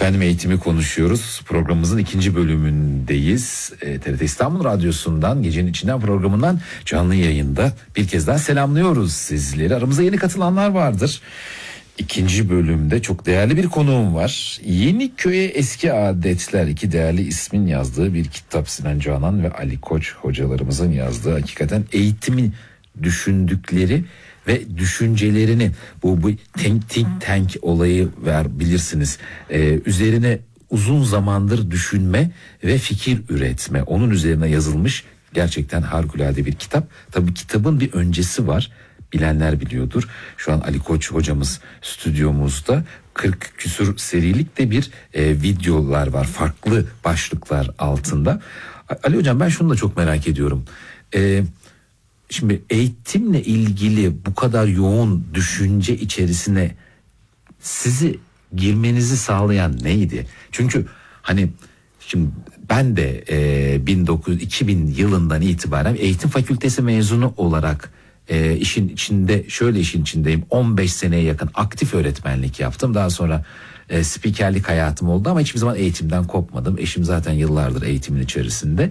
Efendim eğitimi konuşuyoruz. Programımızın 2. bölümündeyiz. TRT İstanbul Radyosu'ndan Gecenin İçinden programından canlı yayında bir kez daha selamlıyoruz sizleri. Aramızda yeni katılanlar vardır. 2. bölümde çok değerli bir konuğum var. Yeniköy'e Eski Adetler, 2 değerli ismin yazdığı bir kitap. Sinan Canan ve Ali Koç hocalarımızın yazdığı, hakikaten eğitimin düşündükleri ve düşüncelerini, bu think tank olayı var bilirsiniz, üzerine uzun zamandır düşünme ve fikir üretme, onun üzerine yazılmış gerçekten harikulade bir kitap. Tabii kitabın bir öncesi var, bilenler biliyordur. Şu an Ali Koç hocamız stüdyomuzda, 40 küsur serilik de bir videolar var farklı başlıklar altında. Ali hocam, ben şunu da çok merak ediyorum. Şimdi eğitimle ilgili bu kadar yoğun düşünce içerisine sizi girmenizi sağlayan neydi? Çünkü hani şimdi ben de 2000 yılından itibaren eğitim fakültesi mezunu olarak işin içindeyim. 15 seneye yakın aktif öğretmenlik yaptım. Daha sonra spikerlik hayatım oldu ama hiçbir zaman eğitimden kopmadım. Eşim zaten yıllardır eğitimin içerisinde.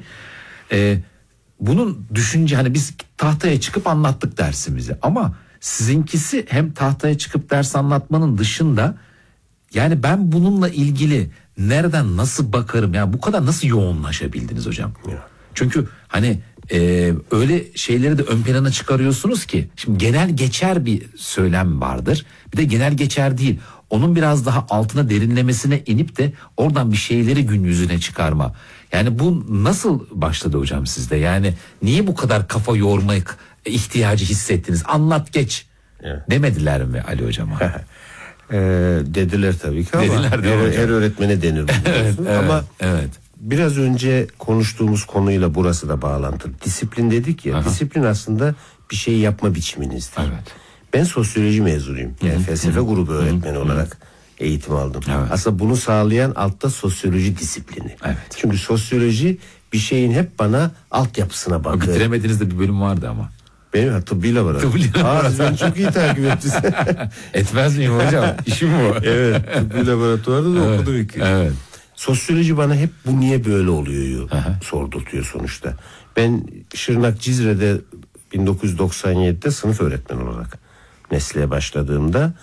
Bunun düşünce, hani biz tahtaya çıkıp anlattık dersimizi, ama sizinkisi hem tahtaya çıkıp ders anlatmanın dışında, yani ben bununla ilgili nereden nasıl bakarım, yani bu kadar nasıl yoğunlaşabildiniz hocam? Çünkü hani öyle şeyleri de ön plana çıkarıyorsunuz ki, şimdi genel geçer bir söylem vardır, bir de genel geçer değil, onun biraz daha altına derinlemesine inip de oradan bir şeyleri gün yüzüne çıkarma. Yani bu nasıl başladı hocam sizde? Yani niye bu kadar kafa yormak ihtiyacı hissettiniz? Anlat geç demediler mi Ali hocama? Dediler tabii ki, ama dediler, her öğretmene denir. Evet, ama evet. Biraz önce konuştuğumuz konuyla burası da bağlantılı. Disiplin dedik ya. Aha. Disiplin aslında bir şey yapma biçiminizdir. Evet. Ben sosyoloji mezunuyum. Yani felsefe grubu öğretmeni olarak eğitim aldım. Evet. Aslında bunu sağlayan altta sosyoloji disiplini. Evet. Çünkü sosyoloji bir şeyin hep bana altyapısına bakıyor. Bitiremediğinizde bir bölüm vardı ama. Benim tıbbi laboratuvar. Ben çok iyi takip ettiniz. Etmez miyim hocam? İşim bu. Evet. Tıbbi laboratuvarda da okudum iki. Evet. Sosyoloji bana hep bu niye böyle oluyor sordurtuyor sonuçta. Ben Şırnak Cizre'de 1997'de sınıf öğretmeni olarak mesleğe başladığımda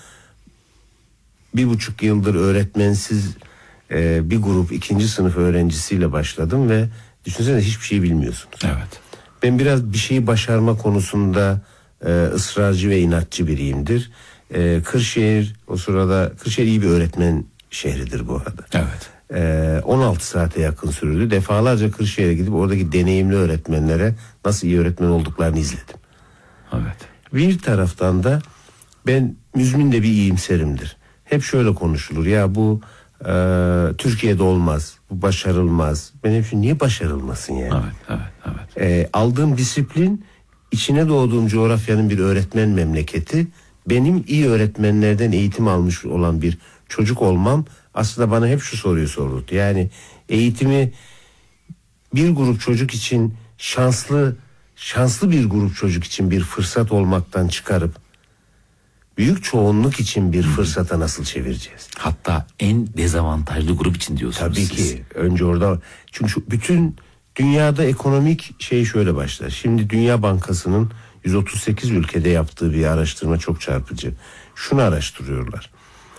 1,5 yıldır öğretmensiz bir grup 2. sınıf öğrencisiyle başladım ve düşünsene hiçbir şey bilmiyorsunuz. Evet. Ben biraz bir şeyi başarma konusunda ısrarcı ve inatçı biriyimdir. Kırşehir, o sırada Kırşehir iyi bir öğretmen şehridir bu arada. Evet. 16 saate yakın sürdü. Defalarca Kırşehir'e gidip oradaki deneyimli öğretmenlere nasıl iyi öğretmen olduklarını izledim. Evet. Bir taraftan da ben müzmin de bir iyimserimdir. Hep şöyle konuşulur ya, bu Türkiye'de olmaz, bu başarılmaz. Ben hep niye başarılmasın yani? Evet. Aldığım disiplin, içine doğduğum coğrafyanın bir öğretmen memleketi, benim iyi öğretmenlerden eğitim almış olan bir çocuk olmam aslında bana hep şu soruyu sordu. Yani eğitimi bir grup çocuk için şanslı bir grup çocuk için bir fırsat olmaktan çıkarıp büyük çoğunluk için bir fırsata nasıl çevireceğiz? Hatta en dezavantajlı grup için diyorsunuz. Tabii siz. ki. Önce orada, çünkü bütün dünyada ekonomik şey şöyle başlar. Şimdi Dünya Bankası'nın 138 ülkede yaptığı bir araştırma çok çarpıcı. Şunu araştırıyorlar.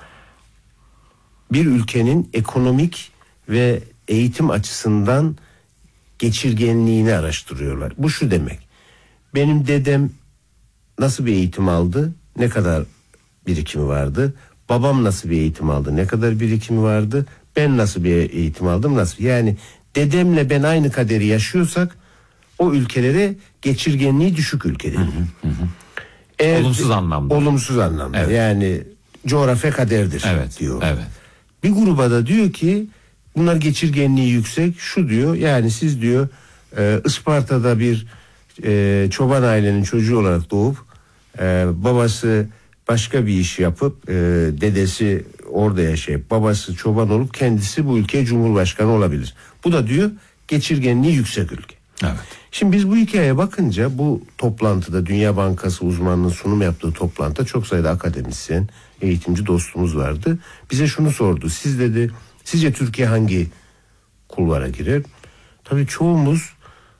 Bir ülkenin ekonomik ve eğitim açısından geçirgenliğini araştırıyorlar. Bu şu demek: benim dedem nasıl bir eğitim aldı, ne kadar birikimi vardı? Babam nasıl bir eğitim aldı, ne kadar birikimi vardı? Ben nasıl bir eğitim aldım, nasıl? Yani dedemle ben aynı kaderi yaşıyorsak o ülkelere geçirgenliği düşük ülke denir. Olumsuz anlamda. Olumsuz anlamda. Evet. Yani coğrafya kaderdir diyor. Evet. Bir gruba da diyor ki bunlar geçirgenliği yüksek, şu diyor, yani siz diyor Isparta'da bir çoban ailenin çocuğu olarak doğup babası başka bir iş yapıp dedesi orada yaşayıp babası çoban olup kendisi bu ülkeye cumhurbaşkanı olabilir. Bu da diyor geçirgenliği yüksek ülke. Evet. Şimdi biz bu hikayeye bakınca, bu toplantıda Dünya Bankası uzmanının sunum yaptığı toplantıda çok sayıda akademisyen, eğitimci dostumuz vardı. Bize şunu sordu: siz dedi Sizce Türkiye hangi kulvara girer? Tabii çoğumuz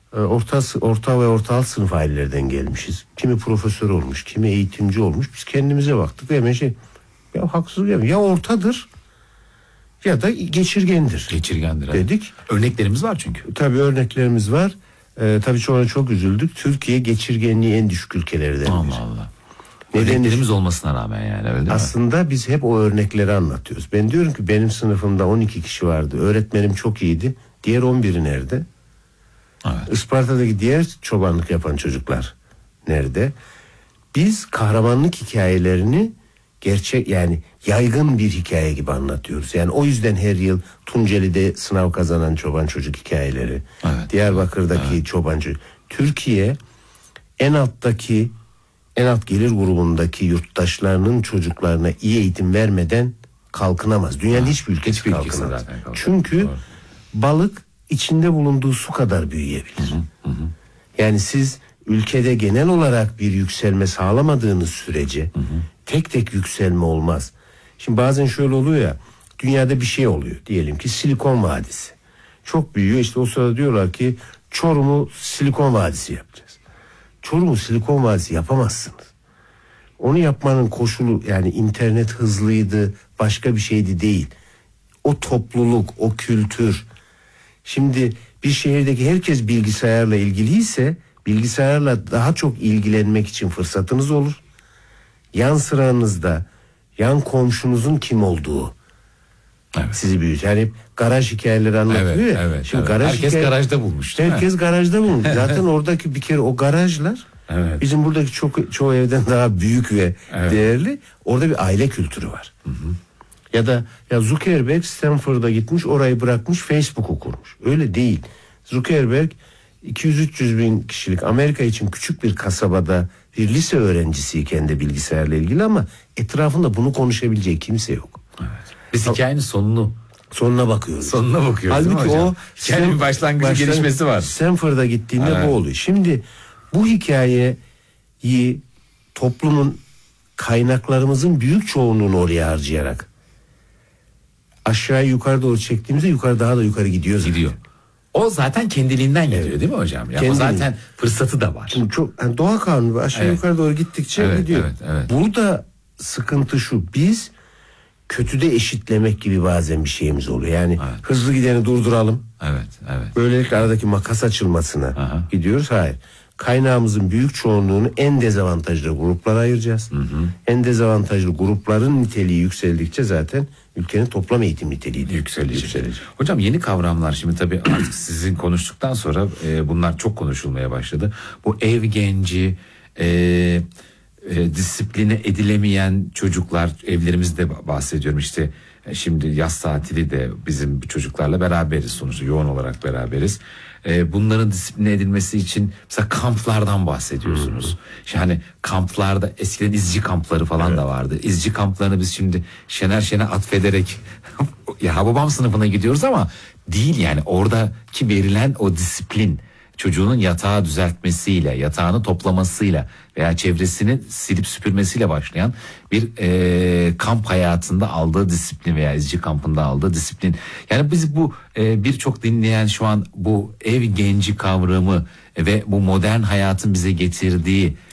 orta ve orta alt sınıf ailelerden gelmişiz. Kimi profesör olmuş, kimi eğitimci olmuş. Biz kendimize baktık ve hemen ya haksızlık yapmayın. Ya ortadır ya da geçirgendir. Geçirgendir. Dedik. Örneklerimiz var çünkü. Tabii örneklerimiz var. Tabii sonra çok üzüldük. Türkiye geçirgenliği en düşük ülkelerden biri. Allah Allah. Örneklerimiz olmasına rağmen yani öyle değil mi? Aslında biz hep o örnekleri anlatıyoruz. Ben diyorum ki benim sınıfımda 12 kişi vardı. Öğretmenim çok iyiydi. Diğer 11'i nerede? Evet. Isparta'daki diğer çobanlık yapan çocuklar nerede? Biz kahramanlık hikayelerini gerçek, yani yaygın bir hikaye gibi anlatıyoruz. Yani o yüzden her yıl Tunceli'de sınav kazanan çoban çocuk hikayeleri, Evet. Diyarbakır'daki çoban çocuk. Türkiye en alt gelir grubundaki yurttaşlarının çocuklarına iyi eğitim vermeden kalkınamaz. Dünyanın hiçbir ülkesi kalkınamaz. Çünkü Doğru. balık içinde bulunduğu su kadar büyüyebilir. Yani siz ülkede genel olarak bir yükselme sağlamadığınız sürece tek tek yükselme olmaz. Şimdi bazen şöyle oluyor ya, dünyada bir şey oluyor. Diyelim ki Silikon Vadisi. Çok büyüyor, işte o sırada diyorlar ki Çorum'u Silikon Vadisi yapacağız. Çorum'u Silikon Vadisi yapamazsınız. Onu yapmanın koşulu, yani internet hızlıydı, başka bir şeydi değil. O topluluk, o kültür. Şimdi bir şehirdeki herkes bilgisayarla ilgiliyse bilgisayarla daha çok ilgilenmek için fırsatınız olur. Yan sıranızda yan komşunuzun kim olduğu sizi büyütür. Yani garaj hikayeleri anlatılıyor ya. Evet, Şimdi herkes garajda bulmuş. Herkes garajda bulmuş. Zaten oradaki bir kere o garajlar bizim buradaki çoğu evden daha büyük ve değerli. Orada bir aile kültürü var. Ya da Zuckerberg Stanford'a gitmiş, orayı bırakmış, Facebook'u kurmuş. Öyle değil. Zuckerberg 200-300 bin kişilik Amerika için küçük bir kasabada bir lise öğrencisiyken de bilgisayarla ilgili, ama etrafında bunu konuşabileceği kimse yok. Evet. Biz hikayenin sonuna bakıyoruz. Halbuki o hikayenin başlangıcı gelişmesi var. Stanford'a gittiğinde bu oluyor. Şimdi bu hikayeyi toplumun kaynaklarımızın büyük çoğunluğunu oraya harcayarak aşağı yukarı doğru çektiğimizde daha da yukarı gidiyor. O zaten kendiliğinden geliyor değil mi hocam? Ya o zaten fırsatı da var. Şimdi çok doğa kanunu aşağı yukarı doğru gittikçe gidiyor. Evet. Burada sıkıntı şu: biz kötüde eşitlemek gibi bazen bir şeyimiz oluyor. Yani hızlı gideni durduralım. Evet. Böylelikle aradaki makas açılmasına gidiyoruz. Hayır. Kaynağımızın büyük çoğunluğunu en dezavantajlı gruplara ayıracağız. En dezavantajlı grupların niteliği yükseldikçe zaten ülkenin toplam eğitim niteliği de yükselecek. Hocam yeni kavramlar şimdi tabii artık sizin konuştuktan sonra bunlar çok konuşulmaya başladı. Bu ev genci, disipline edilemeyen çocuklar, evlerimizde bahsediyorum işte. Şimdi yaz tatili de bizim çocuklarla beraberiz, sonuçta yoğun olarak beraberiz. Bunların disipline edilmesi için mesela kamplardan bahsediyorsunuz. Yani kamplarda eskiden izci kampları falan da vardı. İzci kamplarını biz şimdi Şener Şen'e atfederek ya babam sınıfına gidiyoruz ama değil, yani oradaki verilen o disiplin, çocuğunun yatağı düzeltmesiyle, yatağını toplamasıyla veya çevresini silip süpürmesiyle başlayan bir kamp hayatında aldığı disiplin veya izci kampında aldığı disiplin. Yani biz bu birçok dinleyen şu an bu ev genci kavramı ve bu modern hayatın bize getirdiği